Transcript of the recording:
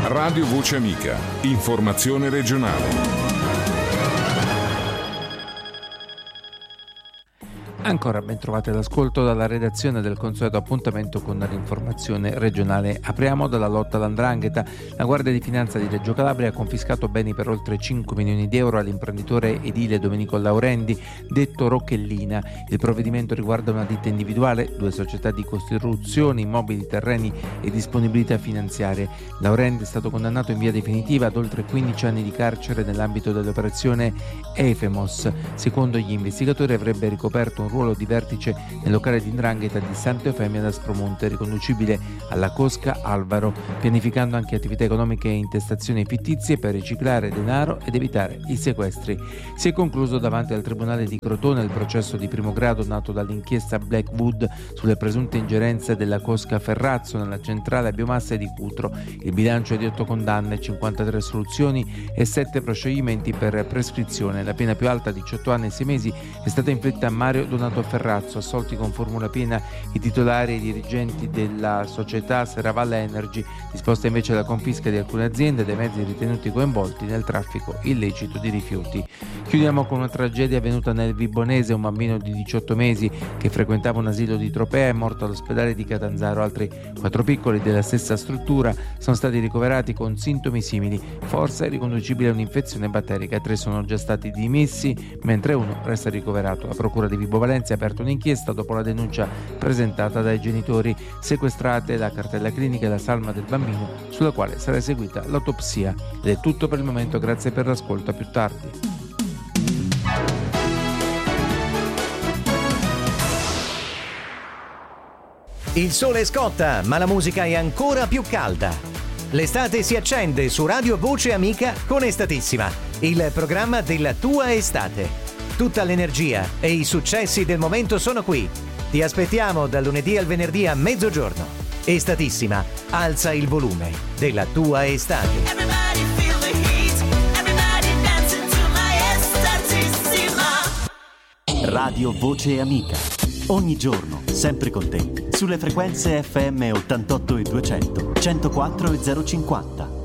Radio Voce Amica. Informazione regionale. Ancora ben trovate l'ascolto dalla redazione del consueto appuntamento con l'informazione regionale. Apriamo dalla lotta all''ndrangheta. La Guardia di Finanza di Reggio Calabria ha confiscato beni per oltre 5 milioni di euro all'imprenditore edile Domenico Laurendi, detto Rocchellina. Il provvedimento riguarda una ditta individuale, 2 società di costruzioni, immobili, terreni e disponibilità finanziarie. Laurendi è stato condannato in via definitiva ad oltre 15 anni di carcere nell'ambito dell'operazione Efemos. Secondo gli investigatori avrebbe ricoperto un ruolo di vertice nel locale di 'ndrangheta di Santa Eufemia da Spromonte, riconducibile alla cosca Alvaro, pianificando anche attività economiche e intestazioni fittizie per riciclare denaro ed evitare i sequestri. Si è concluso davanti al Tribunale di Crotone il processo di primo grado nato dall'inchiesta Blackwood sulle presunte ingerenze della cosca Ferrazzo nella centrale a biomasse di Cutro. Il bilancio è di 8 condanne, 53 assoluzioni e 7 proscioglimenti per prescrizione. La pena più alta, 18 anni e 6 mesi, è stata inflitta a Mario Donato Ferrazzo, assolti con formula piena i titolari e i dirigenti della società Serravalle Energy, disposta invece la confisca di alcune aziende e dei mezzi ritenuti coinvolti nel traffico illecito di rifiuti. Chiudiamo con una tragedia avvenuta nel Vibonese. Un bambino di 18 mesi che frequentava un asilo di Tropea è morto all'ospedale di Catanzaro. Altri 4 piccoli della stessa struttura sono stati ricoverati con sintomi simili, forse riconducibili a un'infezione batterica. 3 sono già stati dimessi, mentre 1 resta ricoverato. La procura di Vibo Valentia ha aperto un'inchiesta dopo la denuncia presentata dai genitori. Sequestrate la cartella clinica e la salma del bambino, sulla quale sarà eseguita l'autopsia. Ed è tutto per il momento, grazie per l'ascolto, a più tardi. Il sole scotta, ma la musica è ancora più calda. L'estate si accende su Radio Voce Amica con Estatissima, il programma della tua estate. Tutta l'energia e i successi del momento sono qui. Ti aspettiamo dal lunedì al venerdì a mezzogiorno. Estatissima, alza il volume della tua estate. Radio Voce Amica. Ogni giorno, sempre con te. Sulle frequenze FM 88 e 200, 104 e 050.